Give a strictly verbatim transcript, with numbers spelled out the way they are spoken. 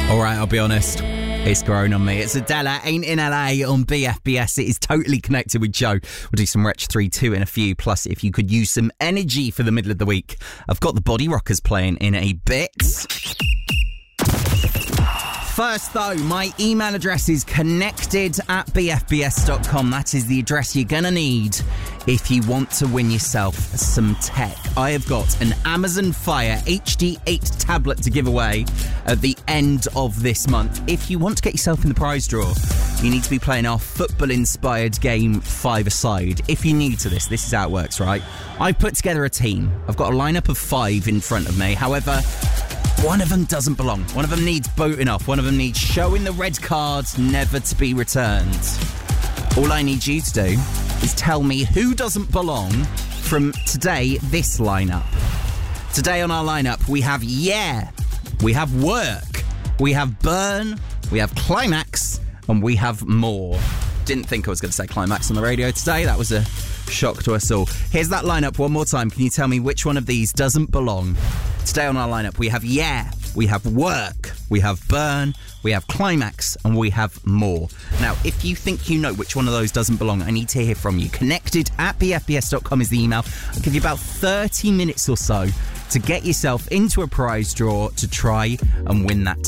All right, I'll be honest. It's grown on me. It's Adela, Ain't in L A on B F B S. It is totally connected with Joe. We'll do some Wretch three two in a few. Plus, if you could use some energy for the middle of the week, I've got the Body Rockers playing in a bit. First, though, my email address is connected at b f b s dot com. That is the address you're going to need if you want to win yourself some tech. I have got an Amazon Fire H D eight tablet to give away at the end of this month. If you want to get yourself in the prize draw, you need to be playing our football-inspired game five-a-side. If you're new to this, this is how it works, right? I've put together a team. I've got a lineup of five in front of me. However, one of them doesn't belong. One of them needs boating off. One of them needs showing the red cards, never to be returned. All I need you to do is tell me who doesn't belong from today, this lineup. Today on our lineup, we have Yeah, we have Work, we have Burn, we have Climax, and we have More. Didn't think I was going to say Climax on the radio today. That was a shock to us all. Here's that lineup one more time. Can you tell me which one of these doesn't belong? Today on our lineup, we have Yeah, we have Work, we have Burn, we have Climax, and we have More. Now, if you think you know which one of those doesn't belong, I need to hear from you. Connected at b f b s dot com is the email. I'll give you about thirty minutes or so to get yourself into a prize draw to try and win that